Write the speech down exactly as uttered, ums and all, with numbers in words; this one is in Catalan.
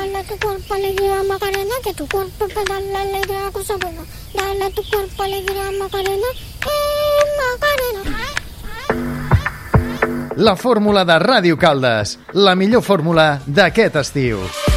dale a tu cuerpo alegría Macarena, que tu cuerpo para darle alegría, cosa buena. Dale a tu cuerpo alegría Macarena, eh, Macarena. La fórmula de Ràdio Caldes, la millor fórmula d'aquest estiu.